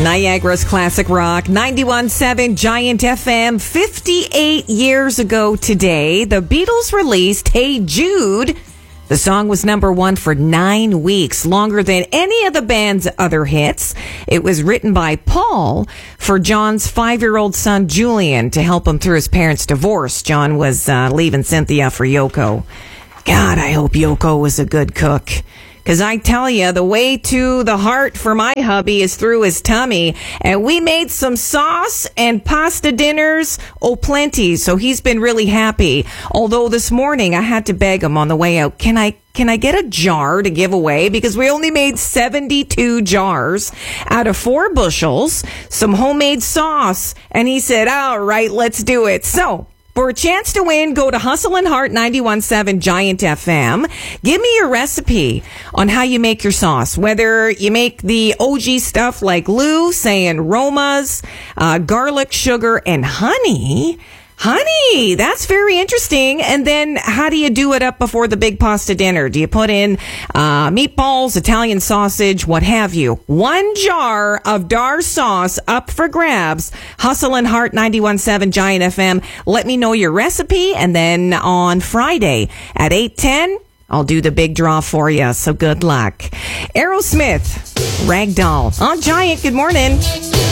Niagara's Classic Rock, 91.7 Giant FM. 58 years ago today, the Beatles released Hey Jude. The song was number one for 9 weeks, longer than any of the band's other hits. It was written by Paul for John's 5-year-old son, Julian, to help him through his parents' divorce. John was leaving Cynthia for Yoko. God, I hope Yoko was a good cook. Because I tell you, the way to the heart for my hubby is through his tummy. And we made some sauce and pasta dinners, plenty. So he's been really happy. Although this morning I had to beg him on the way out, can I get a jar to give away? Because we only made 72 jars out of 4 bushels, some homemade sauce. And he said, all right, let's do it. So, for a chance to win, go to Hustle and Heart 91.7 Giant FM. Give me your recipe on how you make your sauce. Whether you make the OG stuff like Lou, saying Romas, garlic, sugar, and honey. Honey, that's very interesting. And then how do you do it up before the big pasta dinner? Do you put in meatballs, Italian sausage, what have you? 1 jar of Dar sauce up for grabs. Hustle and Heart 91.7 Giant FM. Let me know your recipe. And then on Friday at 8:10, I'll do the big draw for you. So good luck. Aerosmith, Ragdoll on Giant. Good morning.